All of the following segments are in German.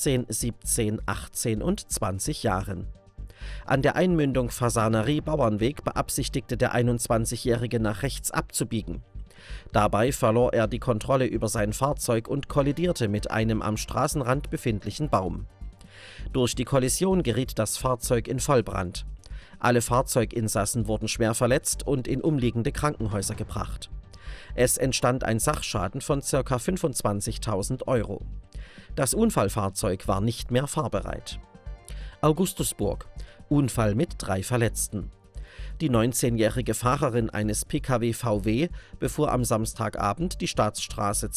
16, 17, 18 und 20 Jahren. An der Einmündung Fasanerie-Bauernweg beabsichtigte der 21-Jährige nach rechts abzubiegen. Dabei verlor er die Kontrolle über sein Fahrzeug und kollidierte mit einem am Straßenrand befindlichen Baum. Durch die Kollision geriet das Fahrzeug in Vollbrand. Alle Fahrzeuginsassen wurden schwer verletzt und in umliegende Krankenhäuser gebracht. Es entstand ein Sachschaden von ca. 25.000 €. Das Unfallfahrzeug war nicht mehr fahrbereit. Augustusburg. Unfall mit 3 Verletzten. Die 19-jährige Fahrerin eines Pkw VW befuhr am Samstagabend die Staatsstraße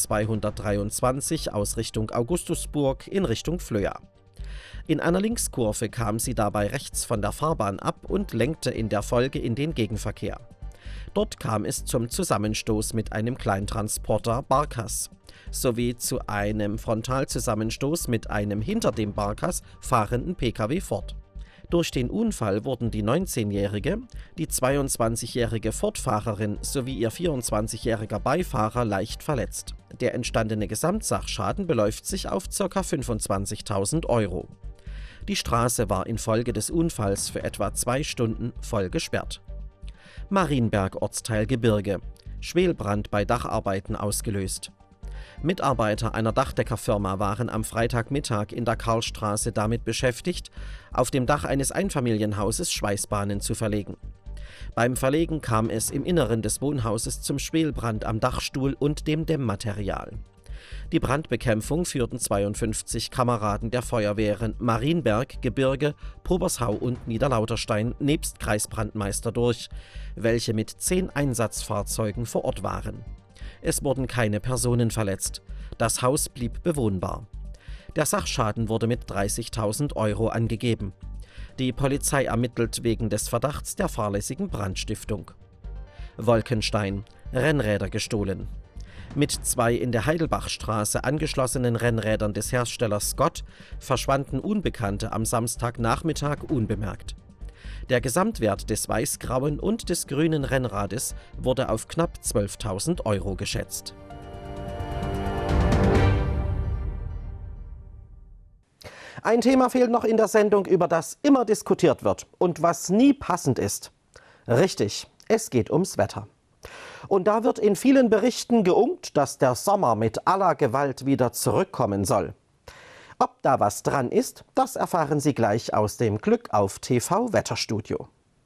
223 aus Richtung Augustusburg in Richtung Flöa. In einer Linkskurve kam sie dabei rechts von der Fahrbahn ab und lenkte in der Folge in den Gegenverkehr. Dort kam es zum Zusammenstoß mit einem Kleintransporter Barkas sowie zu einem Frontalzusammenstoß mit einem hinter dem Barkas fahrenden Pkw Ford. Durch den Unfall wurden die 19-jährige, die 22-jährige Ford-Fahrerin sowie ihr 24-jähriger Beifahrer leicht verletzt. Der entstandene Gesamtsachschaden beläuft sich auf ca. 25.000 €. Die Straße war infolge des Unfalls für etwa 2 Stunden voll gesperrt. Marienberg, Ortsteil Gebirge. Schwelbrand bei Dacharbeiten ausgelöst. Mitarbeiter einer Dachdeckerfirma waren am Freitagmittag in der Karlstraße damit beschäftigt, auf dem Dach eines Einfamilienhauses Schweißbahnen zu verlegen. Beim Verlegen kam es im Inneren des Wohnhauses zum Schwelbrand am Dachstuhl und dem Dämmmaterial. Die Brandbekämpfung führten 52 Kameraden der Feuerwehren Marienberg, Gebirge, Probershau und Niederlauterstein nebst Kreisbrandmeister durch, welche mit 10 Einsatzfahrzeugen vor Ort waren. Es wurden keine Personen verletzt. Das Haus blieb bewohnbar. Der Sachschaden wurde mit 30.000 € angegeben. Die Polizei ermittelt wegen des Verdachts der fahrlässigen Brandstiftung. Wolkenstein. Rennräder gestohlen. Mit 2 in der Heidelbachstraße angeschlossenen Rennrädern des Herstellers Scott verschwanden Unbekannte am Samstagnachmittag unbemerkt. Der Gesamtwert des weiß-grauen und des grünen Rennrades wurde auf knapp 12.000 € geschätzt. Ein Thema fehlt noch in der Sendung, über das immer diskutiert wird und was nie passend ist. Richtig, es geht ums Wetter. Und da wird in vielen Berichten geunkt, dass der Sommer mit aller Gewalt wieder zurückkommen soll. Ob da was dran ist, das erfahren Sie gleich aus dem Glück auf TV Wetterstudio.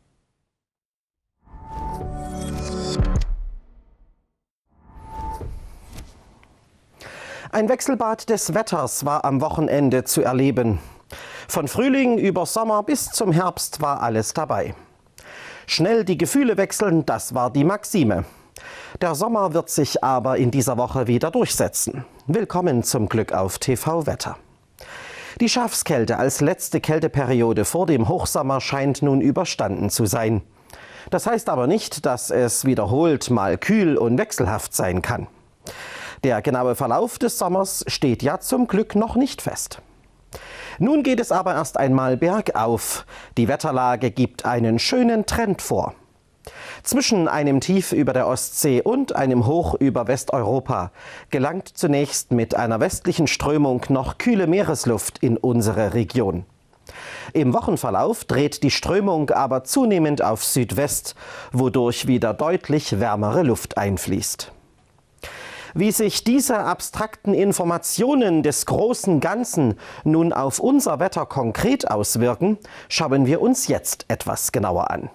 Ein Wechselbad des Wetters war am Wochenende zu erleben. Von Frühling über Sommer bis zum Herbst war alles dabei. Schnell die Gefühle wechseln, das war die Maxime. Der Sommer wird sich aber in dieser Woche wieder durchsetzen. Willkommen zum Glück auf TV Wetter. Die Schafskälte als letzte Kälteperiode vor dem Hochsommer scheint nun überstanden zu sein. Das heißt aber nicht, dass es wiederholt mal kühl und wechselhaft sein kann. Der genaue Verlauf des Sommers steht ja zum Glück noch nicht fest. Nun geht es aber erst einmal bergauf. Die Wetterlage gibt einen schönen Trend vor. Zwischen einem Tief über der Ostsee und einem Hoch über Westeuropa gelangt zunächst mit einer westlichen Strömung noch kühle Meeresluft in unsere Region. Im Wochenverlauf dreht die Strömung aber zunehmend auf Südwest, wodurch wieder deutlich wärmere Luft einfließt. Wie sich diese abstrakten Informationen des großen Ganzen nun auf unser Wetter konkret auswirken, schauen wir uns jetzt etwas genauer an.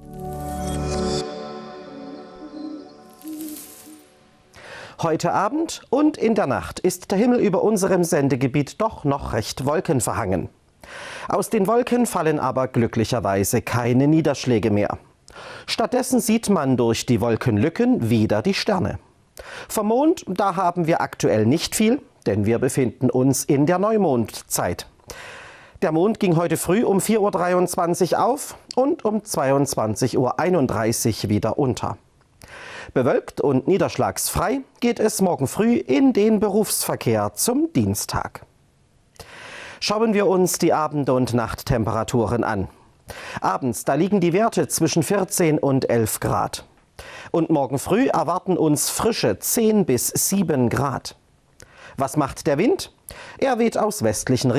Heute Abend und in der Nacht ist der Himmel über unserem Sendegebiet doch noch recht wolkenverhangen. Aus den Wolken fallen aber glücklicherweise keine Niederschläge mehr. Stattdessen sieht man durch die Wolkenlücken wieder die Sterne. Vom Mond, da haben wir aktuell nicht viel, denn wir befinden uns in der Neumondzeit. Der Mond ging heute früh um 4:23 Uhr auf und um 22:31 Uhr wieder unter. Bewölkt und niederschlagsfrei geht es morgen früh in den Berufsverkehr zum Dienstag. Schauen wir uns die Abend- und Nachttemperaturen an. Abends, da liegen die Werte zwischen 14 und 11 Grad. Und morgen früh erwarten uns frische 10 bis 7 Grad. Was macht der Wind? Er weht aus westlichen